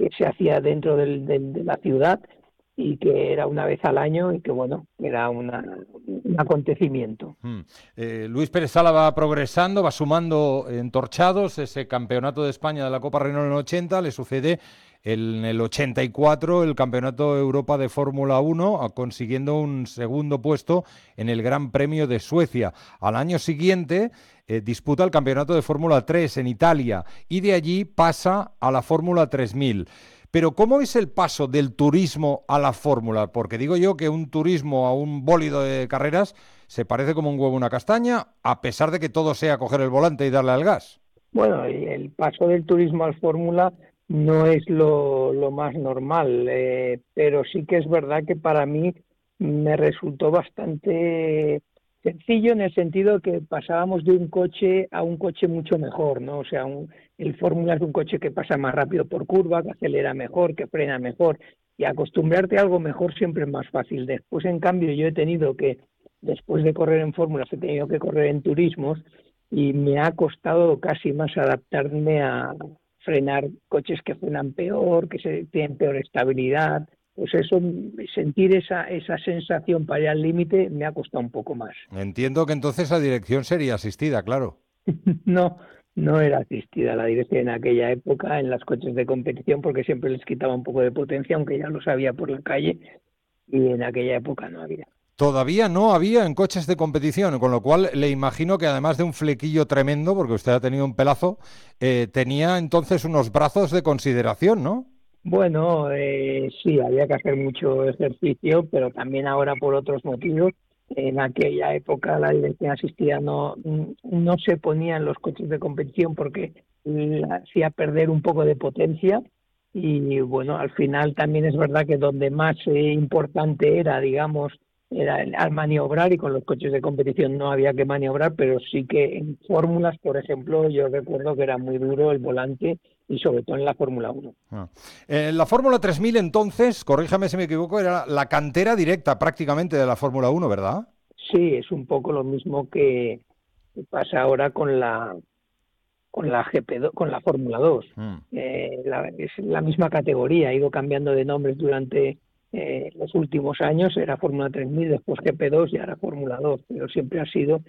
que se hacía dentro de la ciudad y que era una vez al año y que, bueno, era un acontecimiento. Luis Pérez Sala va progresando, va sumando entorchados, ese campeonato de España de la Copa Renault en el 80, le sucede en el 84 el Campeonato de Europa de Fórmula 1, consiguiendo un segundo puesto en el Gran Premio de Suecia. Al año siguiente disputa el Campeonato de Fórmula 3 en Italia y de allí pasa a la Fórmula 3000. Pero ¿cómo es el paso del turismo a la fórmula? Porque digo yo que un turismo a un bólido de carreras se parece como un huevo a una castaña, a pesar de que todo sea coger el volante y darle al gas. Bueno, y el paso del turismo al Fórmula no es lo más normal, pero sí que es verdad que para mí me resultó bastante sencillo en el sentido que pasábamos de un coche a un coche mucho mejor, ¿no? O sea, el Fórmula es un coche que pasa más rápido por curva, que acelera mejor, que frena mejor, y acostumbrarte a algo mejor siempre es más fácil. Después, en cambio, yo he tenido que, después de correr en Fórmulas, he tenido que correr en turismos, y me ha costado casi más adaptarme a frenar coches que frenan peor, tienen peor estabilidad. Pues eso, sentir esa sensación para ir al límite me ha costado un poco más. Entiendo que entonces la dirección sería asistida, claro. No, no era asistida la dirección en aquella época en los coches de competición porque siempre les quitaba un poco de potencia, aunque ya lo sabía por la calle, y en aquella época no había. Todavía no había en coches de competición, con lo cual le imagino que además de un flequillo tremendo, porque usted ha tenido un pelazo, tenía entonces unos brazos de consideración, ¿no? Bueno, sí, había que hacer mucho ejercicio, pero también ahora por otros motivos. En aquella época la dirección asistida no se ponía en los coches de competición porque hacía perder un poco de potencia y bueno, al final también es verdad que donde más importante era, digamos, era al maniobrar y con los coches de competición no había que maniobrar, pero sí que en fórmulas, por ejemplo, yo recuerdo que era muy duro el volante y sobre todo en la Fórmula 1. La Fórmula 3000 entonces, corríjame si me equivoco, era la cantera directa prácticamente de la Fórmula 1, ¿verdad? Sí, es un poco lo mismo que pasa ahora con la GP2, con la Fórmula 2. Mm. Es la misma categoría, ha ido cambiando de nombres durante los últimos años, era Fórmula 3000, después GP2 y ahora Fórmula 2, pero siempre ha sido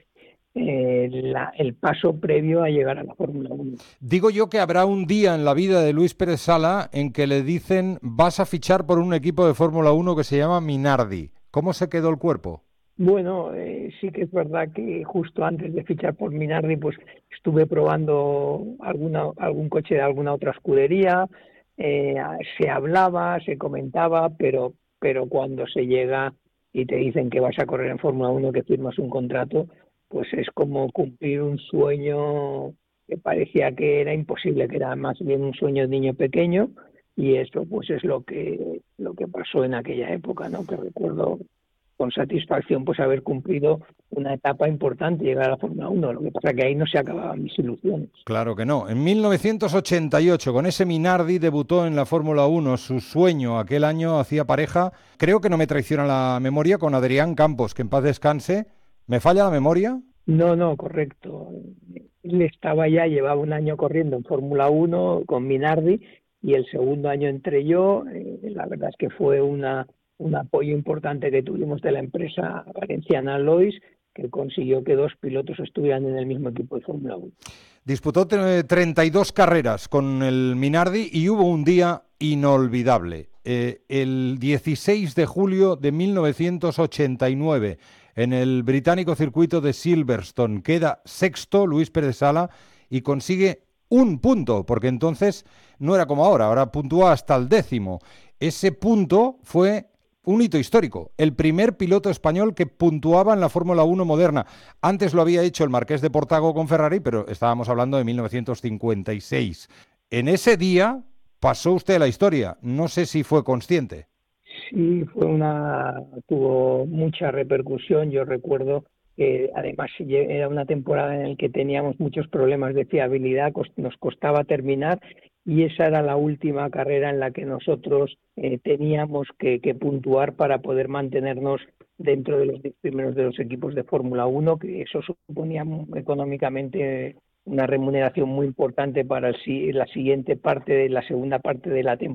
el paso previo a llegar a la Fórmula 1. Digo yo que habrá un día en la vida de Luis Pérez Sala en que le dicen vas a fichar por un equipo de Fórmula 1 que se llama Minardi. ¿Cómo se quedó el cuerpo? Bueno, sí que es verdad que justo antes de fichar por Minardi, pues estuve probando algún coche de alguna otra escudería, eh, se hablaba, se comentaba, pero cuando se llega y te dicen que vas a correr en Fórmula 1, que firmas un contrato, pues es como cumplir un sueño que parecía que era imposible, que era más bien un sueño de niño pequeño, y eso pues es lo que pasó en aquella época, ¿no? Que recuerdo con satisfacción pues haber cumplido una etapa importante, llegar a la Fórmula 1. Lo que pasa es que ahí no se acababan mis ilusiones. Claro que no. En 1988, con ese Minardi, debutó en la Fórmula 1. Su sueño aquel año hacía pareja, creo que no me traiciona la memoria, con Adrián Campos, que en paz descanse. ¿Me falla la memoria? No, no, correcto. Él llevaba un año corriendo en Fórmula 1 con Minardi y el segundo año entré yo. La verdad es que fue un apoyo importante que tuvimos de la empresa valenciana Lois, que consiguió que dos pilotos estuvieran en el mismo equipo de Fórmula 1. Disputó 32 carreras con el Minardi y hubo un día inolvidable. El 16 de julio de 1989, en el británico circuito de Silverstone, queda sexto Luis Pérez Sala y consigue un punto, porque entonces no era como ahora, ahora puntúa hasta el 10º. Ese punto fue un hito histórico, el primer piloto español que puntuaba en la Fórmula 1 moderna. Antes lo había hecho el Marqués de Portago con Ferrari, pero estábamos hablando de 1956. En ese día pasó usted a la historia. No sé si fue consciente. Sí, tuvo mucha repercusión. Yo recuerdo que además era una temporada en la que teníamos muchos problemas de fiabilidad, nos costaba terminar y esa era la última carrera en la que nosotros teníamos que puntuar para poder mantenernos dentro de los 10 primeros de los equipos de Fórmula 1, que eso suponía económicamente una remuneración muy importante para la siguiente parte, la segunda parte de la temporada.